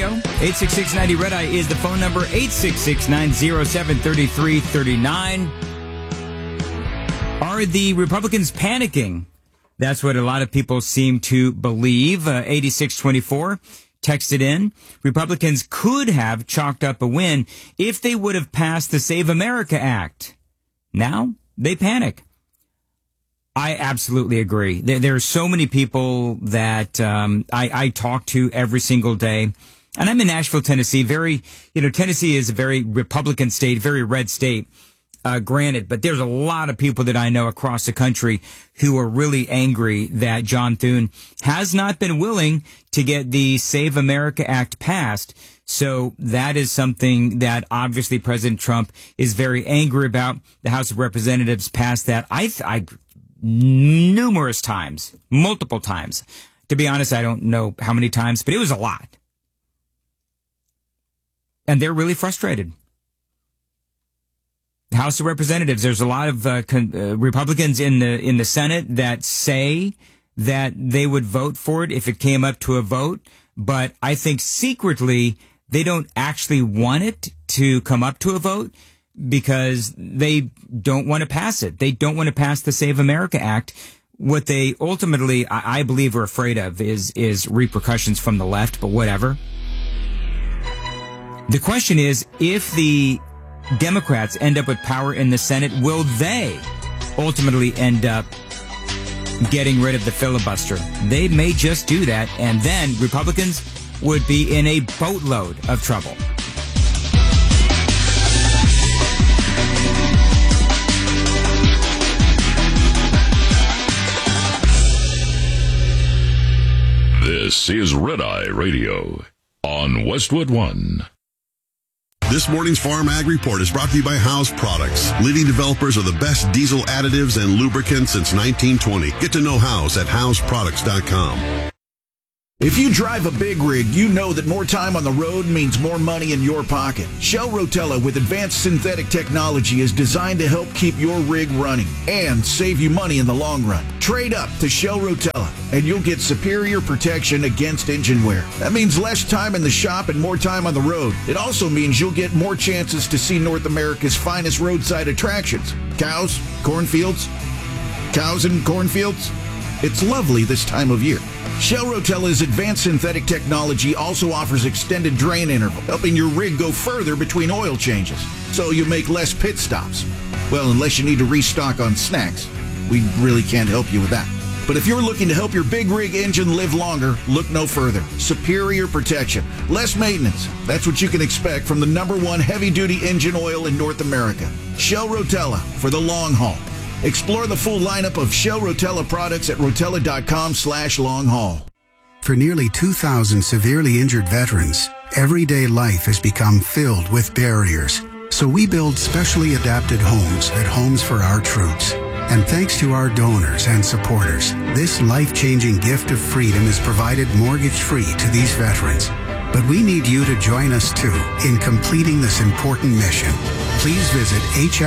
Radio. 866-90 Red Eye is the phone number. 866-907-3339. Are the Republicans panicking? That's what a lot of people seem to believe. 8624 texted in. Republicans could have chalked up a win if they would have passed the Save America Act. Now they panic. I absolutely agree. There are so many people that I talk to every single day. And I'm in Nashville, Tennessee. Tennessee is a very Republican state, very red state, granted. But there's a lot of people that I know across the country who are really angry that John Thune has not been willing to get the Save America Act passed. So that is something that obviously President Trump is very angry about. The House of Representatives passed that. Numerous times, multiple times. To be honest, I don't know how many times, but it was a lot. And they're really frustrated. The House of Representatives, there's a lot of Republicans in the Senate that say that they would vote for it if it came up to a vote, but I think secretly they don't actually want it to come up to a vote, because they don't want to pass it. They don't want to pass the Save America Act. What they ultimately, I believe, are afraid of is repercussions from the left, but whatever. The question is, if the Democrats end up with power in the Senate, will they ultimately end up getting rid of the filibuster? They may just do that, and then Republicans would be in a boatload of trouble. This is Red Eye Radio on Westwood One. This morning's Farm Ag Report is brought to you by House Products, leading developers of the best diesel additives and lubricants since 1920. Get to know House at houseproducts.com. If you drive a big rig, you know that more time on the road means more money in your pocket. Shell Rotella with advanced synthetic technology is designed to help keep your rig running and save you money in the long run. Trade up to Shell Rotella and you'll get superior protection against engine wear. That means less time in the shop and more time on the road. It also means you'll get more chances to see North America's finest roadside attractions. Cows, cornfields, cows and cornfields. It's lovely this time of year. Shell Rotella's advanced synthetic technology also offers extended drain interval, helping your rig go further between oil changes, so you make less pit stops. Well, unless you need to restock on snacks, we really can't help you with that. But if you're looking to help your big rig engine live longer, look no further. Superior protection, less maintenance. That's what you can expect from the #1 heavy-duty engine oil in North America. Shell Rotella for the long haul. Explore the full lineup of Shell Rotella products at rotella.com/long-haul. For nearly 2,000 severely injured veterans, everyday life has become filled with barriers. So we build specially adapted homes at Homes for Our Troops. And thanks to our donors and supporters, this life-changing gift of freedom is provided mortgage-free to these veterans. But we need you to join us, too, in completing this important mission. Please visit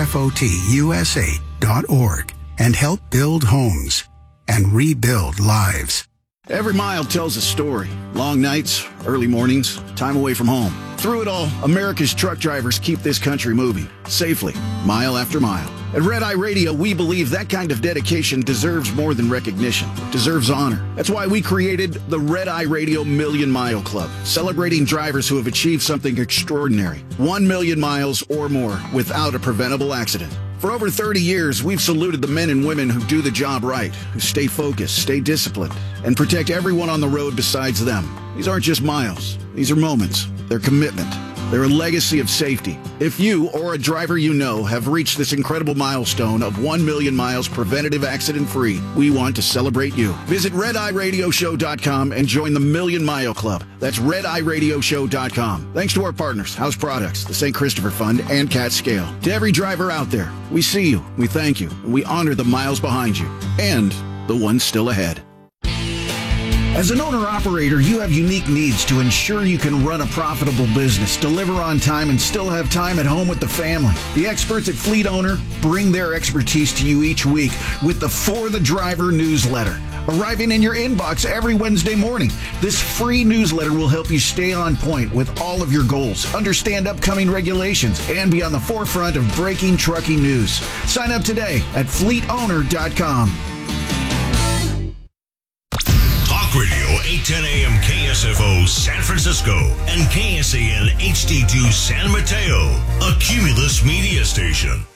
hfotusa.org and help build homes and rebuild lives. Every mile tells a story. Long nights, early mornings, time away from home. Through it all, America's truck drivers keep this country moving, safely, mile after mile. At Red Eye Radio, we believe that kind of dedication deserves more than recognition. It deserves honor. That's why we created the Red Eye Radio Million Mile Club, celebrating drivers who have achieved something extraordinary. 1 million miles or more without a preventable accident. For over 30 years, we've saluted the men and women who do the job right, who stay focused, stay disciplined, and protect everyone on the road besides them. These aren't just miles. These are moments. They're commitment. They're a legacy of safety. If you or a driver you know have reached this incredible milestone of 1 million miles preventative accident-free, we want to celebrate you. Visit RedEyeRadioShow.com and join the Million Mile Club. That's RedEyeRadioShow.com. Thanks to our partners, House Products, the St. Christopher Fund, and Cat Scale. To every driver out there, we see you, we thank you, and we honor the miles behind you and the ones still ahead. As an owner-operator, you have unique needs to ensure you can run a profitable business, deliver on time, and still have time at home with the family. The experts at Fleet Owner bring their expertise to you each week with the For the Driver newsletter. arriving in your inbox every Wednesday morning. This free newsletter will help you stay on point with all of your goals, understand upcoming regulations, and be on the forefront of breaking trucking news. Sign up today at fleetowner.com. Talk Radio 810 AM KSFO San Francisco and KSAN HD2 San Mateo, a Cumulus media station.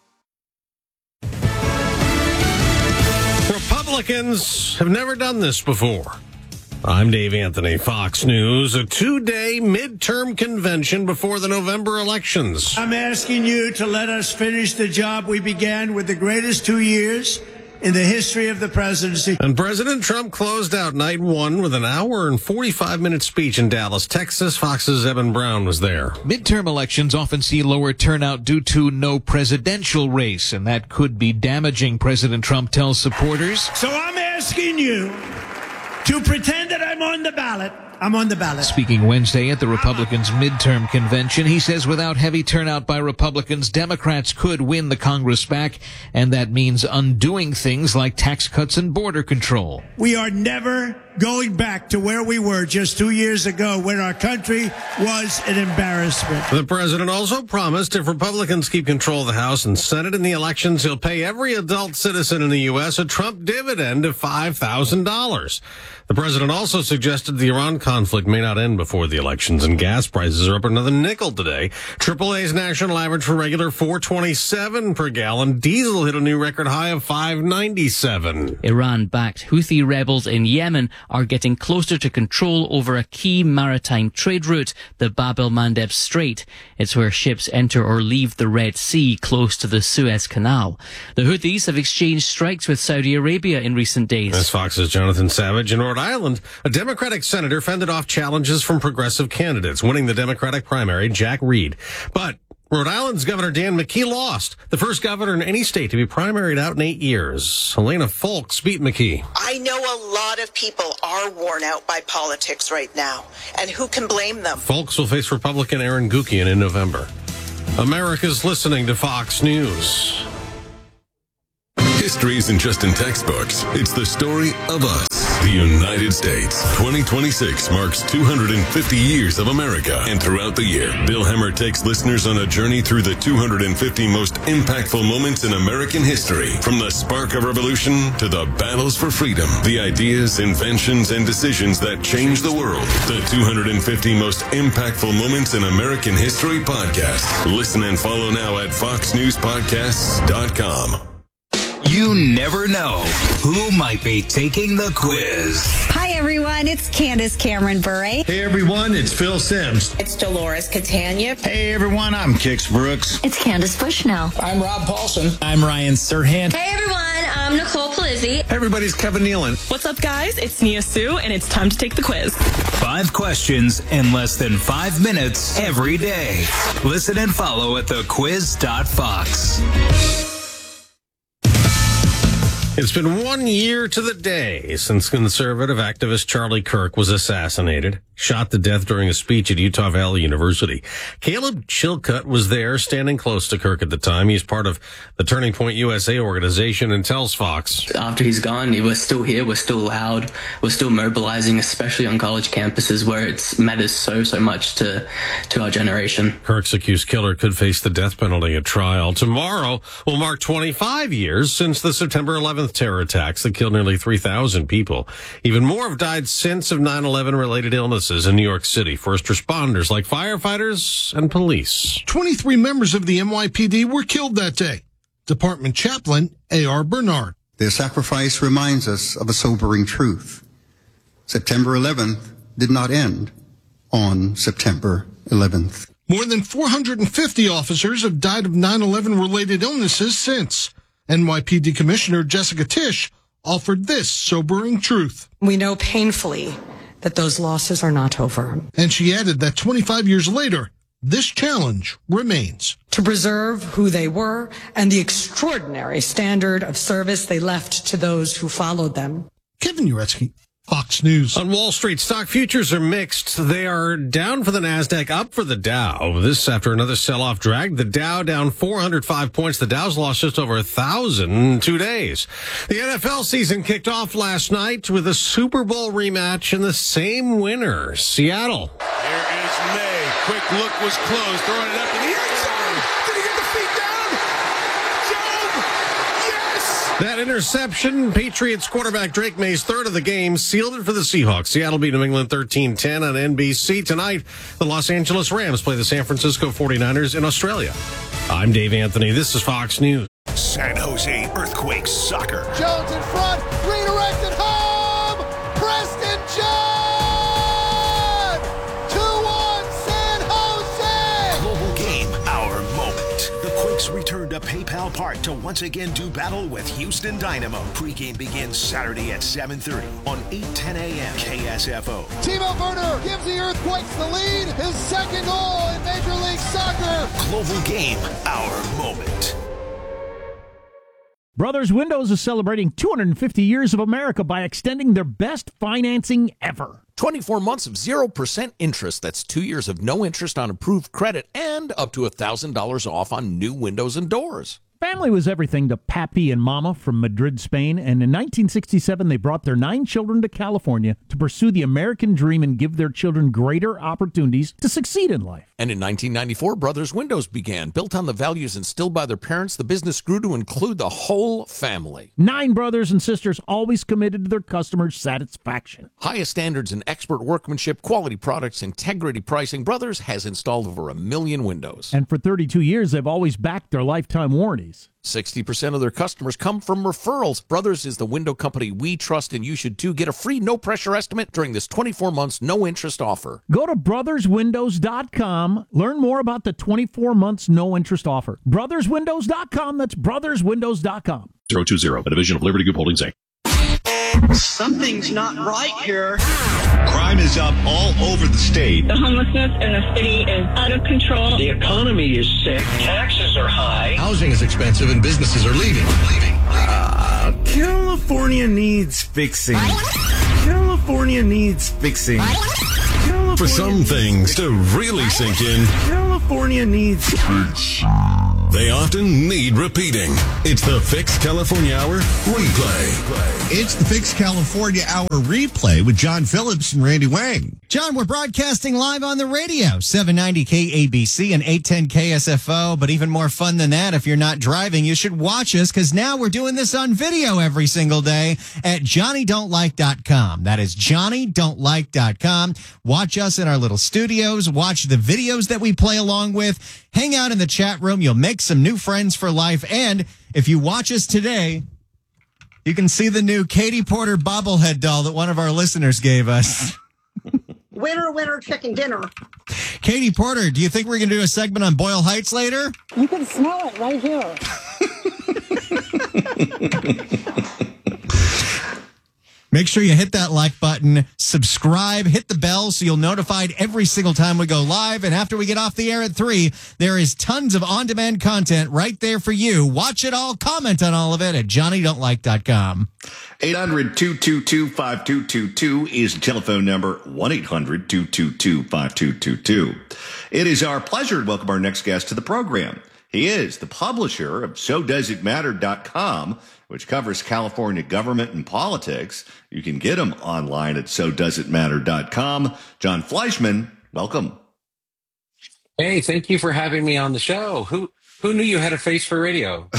Republicans have never done this before. I'm Dave Anthony, Fox News. A 2-day midterm convention before the November elections. I'm asking you to let us finish the job we began with the greatest 2 years in the history of the presidency. And President Trump closed out night one with an hour and 45-minute speech in Dallas, Texas. Fox's Evan Brown was there. Midterm elections often see lower turnout due to no presidential race, and that could be damaging, President Trump tells supporters. So I'm asking you to pretend that I'm on the ballot. I'm on the ballot. Speaking Wednesday at the Republicans' midterm convention, he says without heavy turnout by Republicans, Democrats could win the Congress back, and that means undoing things like tax cuts and border control. We are never going back to where we were just 2 years ago when our country was an embarrassment. The president also promised if Republicans keep control of the House and Senate in the elections, he'll pay every adult citizen in the U.S. a Trump dividend of $5,000. The president also suggested the Iran conflict may not end before the elections, and gas prices are up another nickel today. AAA's national average for regular $4.27 per gallon. Diesel hit a new record high of $5.97. Iran-backed Houthi rebels in Yemen are getting closer to control over a key maritime trade route, the Bab el-Mandeb Strait. It's where ships enter or leave the Red Sea close to the Suez Canal. The Houthis have exchanged strikes with Saudi Arabia in recent days. As Fox's Jonathan Savage in Rhode Island, a Democratic senator fended off challenges from progressive candidates, winning the Democratic primary, Jack Reed. But Rhode Island's Governor Dan McKee lost, the first governor in any state to be primaried out in 8 years. Helena Folks beat McKee. I know a lot of people are worn out by politics right now, and who can blame them? Folks will face Republican Aaron Gukian in November. America's listening to Fox News. History isn't just in textbooks. It's the story of us, the United States. 2026 marks 250 years of America. And throughout the year, Bill Hemmer takes listeners on a journey through the 250 most impactful moments in American history. From the spark of revolution to the battles for freedom, the ideas, inventions, and decisions that changed the world. The 250 most impactful moments in American history podcast. Listen and follow now at foxnewspodcasts.com. You never know who might be taking the quiz. Hi, everyone. It's Candace Cameron Bure. Hey, everyone. It's Phil Sims. It's Dolores Catania. Hey, everyone. I'm Kix Brooks. It's Candace Bushnell. I'm Rob Paulson. I'm Ryan Serhant. Hey, everyone. I'm Nicole Palizzi. Hey, everybody. It's Kevin Nealon. What's up, guys? It's Nia Sue, and it's time to take the quiz. 5 questions in less than 5 minutes every day. Listen and follow at thequiz.fox. It's been 1 year to the day since conservative activist Charlie Kirk was assassinated, shot to death during a speech at Utah Valley University. Caleb Chilcutt was there, standing close to Kirk at the time. He's part of the Turning Point USA organization and tells Fox. After he's gone, we're still here, we're still loud, we're still mobilizing, especially on college campuses where it matters so much to our generation. Kirk's accused killer could face the death penalty at trial. Tomorrow will mark 25 years since the September 11th terror attacks that killed nearly 3,000 people. Even more have died since of 9/11 related illnesses in New York City. First responders like firefighters and police. 23 members of the NYPD were killed that day. Department Chaplain A.R. Bernard. Their sacrifice reminds us of a sobering truth. September 11th did not end on September 11th. More than 450 officers have died of 9/11 related illnesses since. NYPD Commissioner Jessica Tisch offered this sobering truth. We know painfully that those losses are not over. And she added that 25 years later, this challenge remains. To preserve who they were and the extraordinary standard of service they left to those who followed them. Kevin Uretsky, Fox News. On Wall Street, stock futures are mixed. They are down for the NASDAQ, up for the Dow. This after another sell-off dragged the Dow down 405 points. The Dow's lost just over 1,000 in 2 days. The NFL season kicked off last night with a Super Bowl rematch and the same winner, Seattle. Here is May. Quick look was closed. Throwing it up in the end zone. Did he get the feet down? Job! Yes! That interception, Patriots quarterback Drake May's third of the game, sealed it for the Seahawks. Seattle beat New England 13-10 on NBC. Tonight, the Los Angeles Rams play the San Francisco 49ers in Australia. I'm Dave Anthony. This is Fox News. San Jose Earthquakes soccer. Jones in front, redirected home! Preston John! 2-1 San Jose! Global game, our moment. The Quakes return to PayPal Park to once again do battle with Houston Dynamo. Pre-game begins Saturday at 7:30 on 8:10 a.m. KSFO. Timo Werner gives the Earthquakes the lead, his second goal in Major League Soccer. Global game, our moment. Brothers Windows is celebrating 250 years of America by extending their best financing ever. 24 months of 0% interest. That's 2 years of no interest on approved credit and up to $1,000 off on new windows and doors. Family was everything to Papi and Mama from Madrid, Spain, and in 1967 they brought their 9 children to California to pursue the American dream and give their children greater opportunities to succeed in life. And in 1994, Brothers Windows began. Built on the values instilled by their parents, the business grew to include the whole family. 9 brothers and sisters always committed to their customers' satisfaction. Highest standards in expert workmanship, quality products, integrity pricing. Brothers has installed over 1 million windows. And for 32 years, they've always backed their lifetime warranties. 60% of their customers come from referrals. Brothers is the window company we trust, and you should too. Get a free no-pressure estimate during this 24 months no-interest offer. Go to brotherswindows.com. Learn more about the 24 months no-interest offer. Brotherswindows.com. That's brotherswindows.com. 020, a division of Liberty Group Holdings, Inc. Something's not right here. Crime is up all over the state. The homelessness in the city is out of control. The economy is sick. Taxes are high. Housing is expensive and businesses are leaving. California needs fixing. California needs fixing. For some things to really sink in, California needs fixing. They often need repeating. It's the Fix California Hour replay. It's the Fix California Hour replay with John Phillips and Randy Wang. John, we're broadcasting live on the radio, 790 KABC and 810 KSFO. But even more fun than that, if you're not driving, you should watch us because now we're doing this on video every single day at JohnnyDon'tLike.com. That is JohnnyDon'tLike.com. Watch us in our little studios. Watch the videos that we play along with. Hang out in the chat room. You'll make some new friends for life. And if you watch us today, you can see the new Katie Porter bobblehead doll that one of our listeners gave us. Winner, winner, chicken dinner. Katie Porter, do you think we're going to do a segment on Boyle Heights later? You can smell it right here. Make sure you hit that like button, subscribe, hit the bell so you'll notified every single time we go live. And after we get off the air at 3, there is tons of on-demand content right there for you. Watch it all, comment on all of it at JohnnyDon'tLike.com. 800-222-5222 is the telephone number, 1-800-222-5222. It is our pleasure to welcome our next guest to the program. He is the publisher of SoDoesItMatter.com, which covers California government and politics. You can get him online at SoDoesItMatter.com. John Fleischman, welcome. Hey, thank you for having me on the show. Who knew you had a face for radio?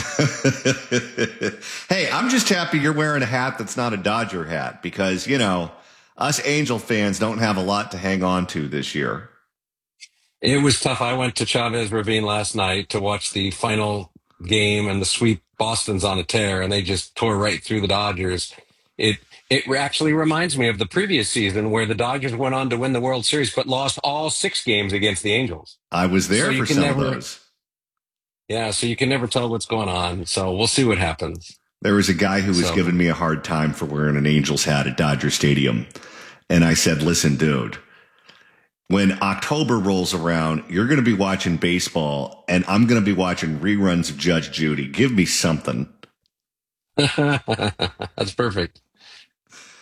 Hey, I'm just happy you're wearing a hat that's not a Dodger hat because, you know, us Angel fans don't have a lot to hang on to this year. It was tough. I went to Chavez Ravine last night to watch the final game and the sweep. Boston's on a tear, and they just tore right through the Dodgers. It actually reminds me of the previous season where the Dodgers went on to win the World Series but lost all 6 games against the Angels. I was there for some of those. Yeah, so you can never tell what's going on. So we'll see what happens. There was a guy who was giving me a hard time for wearing an Angels hat at Dodger Stadium. And I said, listen, dude, when October rolls around, you're going to be watching baseball, and I'm going to be watching reruns of Judge Judy. Give me something. That's perfect.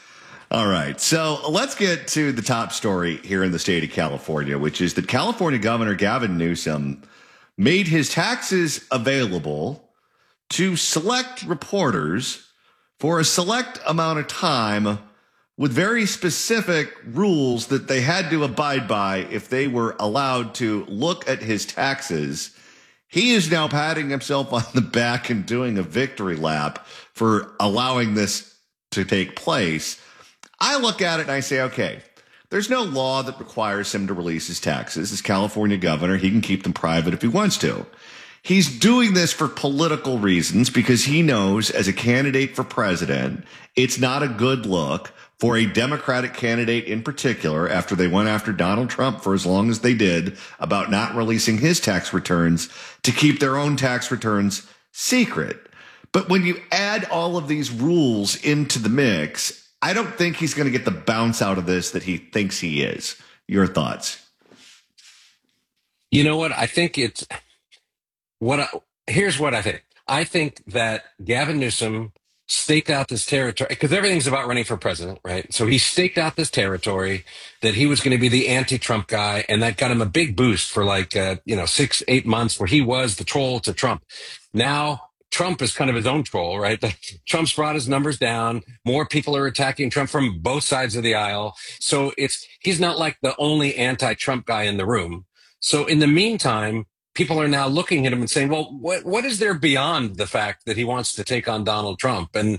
All right, so let's get to the top story here in the state of California, which is that California Governor Gavin Newsom made his taxes available to select reporters for a select amount of time with very specific rules that they had to abide by if they were allowed to look at his taxes. He is now patting himself on the back and doing a victory lap for allowing this to take place. I look at it and I say, okay, there's no law that requires him to release his taxes. As California governor, he can keep them private if he wants to. He's doing this for political reasons because he knows as a candidate for president, it's not a good look for a Democratic candidate in particular, after they went after Donald Trump for as long as they did about not releasing his tax returns, to keep their own tax returns secret. But when you add all of these rules into the mix, I don't think he's going to get the bounce out of this that he thinks he is. Your thoughts? You know what? I think it's here's what I think. I think that Gavin Newsom staked out this territory because everything's about running for president, right? So he staked out this territory that he was going to be the anti-Trump guy. And that got him a big boost for 6-8 months where he was the troll to Trump. Now, Trump is kind of his own troll, right? Trump's brought his numbers down. More people are attacking Trump from both sides of the aisle. So he's not like the only anti-Trump guy in the room. So in the meantime, people are now looking at him and saying, well, what is there beyond the fact that he wants to take on Donald Trump? And,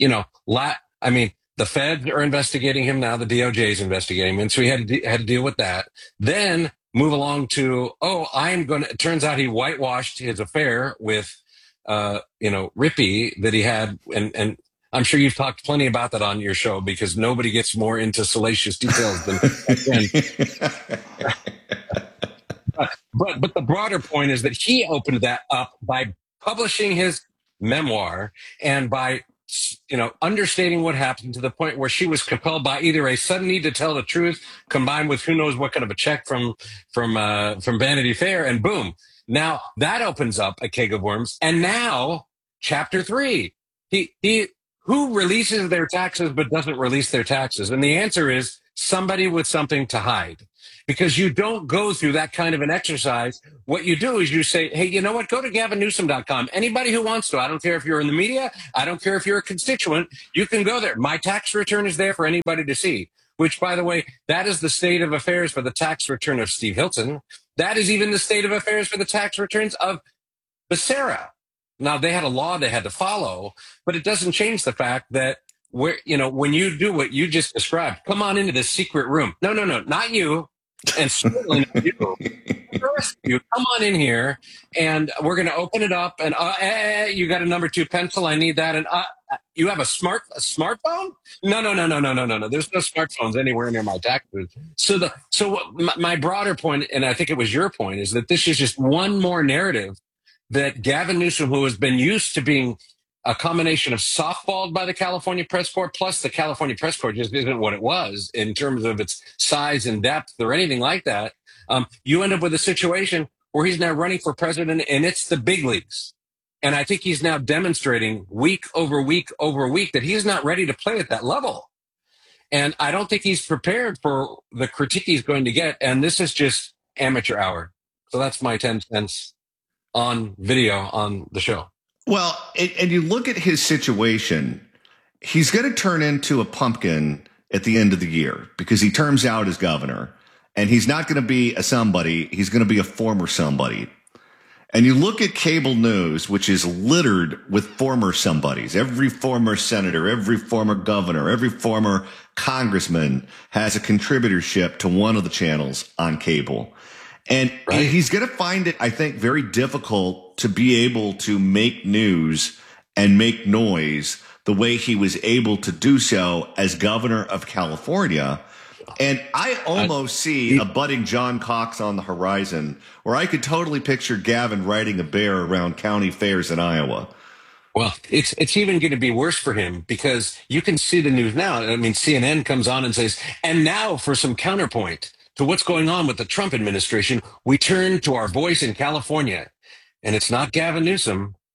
the feds are investigating him now. The DOJ is investigating him. And so he had to deal with that. Then move along to, it turns out he whitewashed his affair with Rippey that he had, and I'm sure you've talked plenty about that on your show because nobody gets more into salacious details than but the broader point is that he opened that up by publishing his memoir and by understating what happened to the point where she was compelled by either a sudden need to tell the truth combined with who knows what kind of a check from Vanity Fair, and boom. Now that opens up a keg of worms. And now chapter 3, who releases their taxes but doesn't release their taxes? And the answer is somebody with something to hide, because you don't go through that kind of an exercise. What you do is you say, hey, you know what? Go to GavinNewsom.com. Anybody who wants to, I don't care if you're in the media. I don't care if you're a constituent. You can go there. My tax return is there for anybody to see, which, by the way, that is the state of affairs for the tax return of Steve Hilton. That is even the state of affairs for the tax returns of Becerra. Now, they had a law they had to follow, but it doesn't change the fact that when you do what you just described, come on into the secret room. No, not you. And certainly not you. The rest of you, come on in here, and we're going to open it up. And you got a number 2 pencil. I need that. And you have a smartphone? No. There's no smartphones anywhere near my taxes. So my broader point, and I think it was your point, is that this is just one more narrative that Gavin Newsom, who has been used to being a combination of softballed by the California Press Corps, plus the California Press Corps just isn't what it was in terms of its size and depth or anything like that. You end up with a situation where he's now running for president, and it's the big leagues. And I think he's now demonstrating week over week over week that he's not ready to play at that level. And I don't think he's prepared for the critique he's going to get. And this is just amateur hour. So that's my 10 cents on video on the show. Well, and you look at his situation, he's going to turn into a pumpkin at the end of the year because he terms out as governor, and he's not going to be a somebody. He's going to be a former somebody. And you look at cable news, which is littered with former somebodies. Every former senator, every former governor, every former congressman has a contributorship to one of the channels on cable. And he's going to find it, I think, very difficult to be able to make news and make noise the way he was able to do so as governor of California. And I almost see a budding John Cox on the horizon, where I could totally picture Gavin riding a bear around county fairs in Iowa. Well, it's even going to be worse for him because you can see the news now. I mean, CNN comes on and says, and now for some counterpoint to what's going on with the Trump administration, we turn to our voice in California. And it's not Gavin Newsom.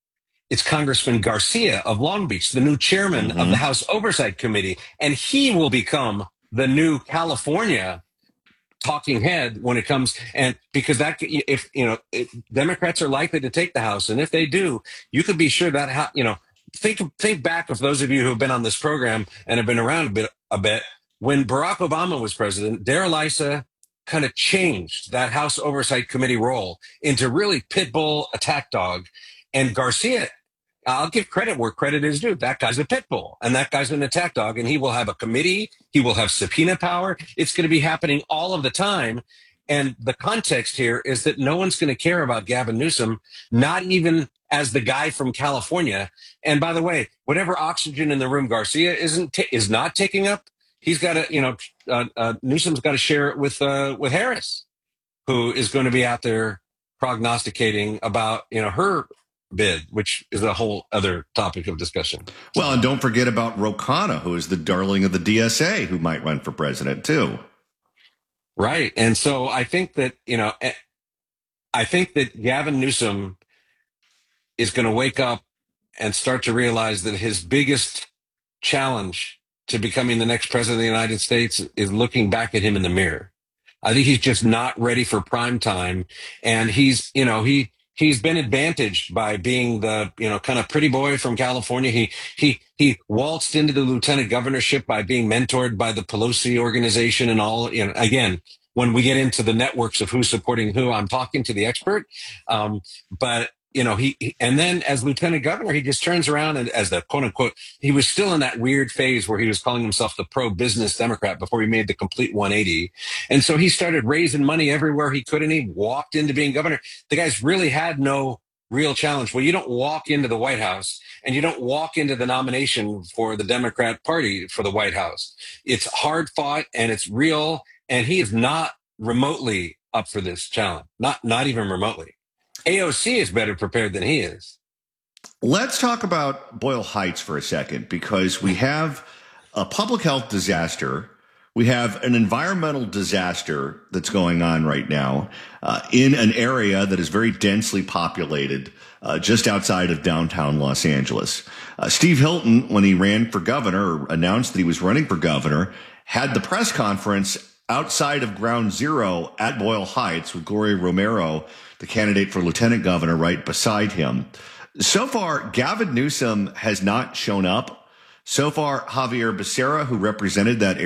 it's Congressman Garcia of Long Beach, the new chairman of the House Oversight Committee, and he will become the new California talking head when it comes, and because that, if Democrats are likely to take the House, and if they do, you could be sure that think back of those of you who have been on this program and have been around a bit. When Barack Obama was president, Darrell Issa kind of changed that House Oversight Committee role into really pit bull attack dog, and Garcia, I'll give credit where credit is due. That guy's a pit bull, and that guy's an attack dog, and he will have a committee. He will have subpoena power. It's going to be happening all of the time. And the context here is that no one's going to care about Gavin Newsom, not even as the guy from California. And by the way, whatever oxygen in the room Garcia is not taking up, he's got to, Newsom's got to share it with Harris, who is going to be out there prognosticating about, her bid, which is a whole other topic of discussion. Well, and don't forget about Ro Khanna, who is the darling of the DSA, who might run for president too. Right. And so I think that, Gavin Newsom is going to wake up and start to realize that his biggest challenge to becoming the next president of the United States is looking back at him in the mirror. I think he's just not ready for prime time. And he's been advantaged by being the, kind of pretty boy from California. He waltzed into the lieutenant governorship by being mentored by the Pelosi organization and all. Again, when we get into the networks of who's supporting who, I'm talking to the expert. But and then as lieutenant governor, he just turns around and as the quote unquote, he was still in that weird phase where he was calling himself the pro-business Democrat before he made the complete 180. And so he started raising money everywhere he could, and he walked into being governor. The guy's really had no real challenge. Well, you don't walk into the White House and you don't walk into the nomination for the Democrat Party for the White House. It's hard fought and it's real. And he is not remotely up for this challenge. Not even remotely. AOC is better prepared than he is. Let's talk about Boyle Heights for a second, because we have a public health disaster. We have an environmental disaster that's going on right now in an area that is very densely populated just outside of downtown Los Angeles. Steve Hilton, when he ran for governor, or announced that he was running for governor, had the press conference outside of Ground Zero at Boyle Heights with Gloria Romero, the candidate for lieutenant governor, right beside him. So far, Gavin Newsom has not shown up. So far, Javier Becerra, who represented that area,